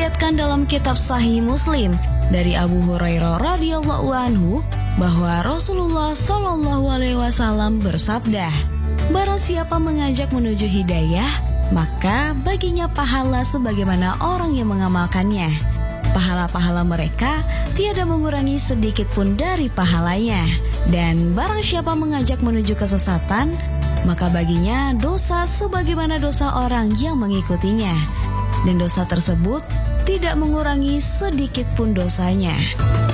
diriwayatkan dalam kitab Sahih Muslim dari Abu Hurairah radhiyallahu anhu bahwa Rasulullah Shallallahu alaihi wasallam bersabda, "Barang siapa mengajak menuju hidayah, maka baginya pahala sebagaimana orang yang mengamalkannya. Pahala-pahala mereka tiada mengurangi sedikit pun dari pahalanya. Dan barang siapa mengajak menuju kesesatan, maka baginya dosa sebagaimana dosa orang yang mengikutinya. Dan dosa tersebut tidak mengurangi sedikit pun dosanya."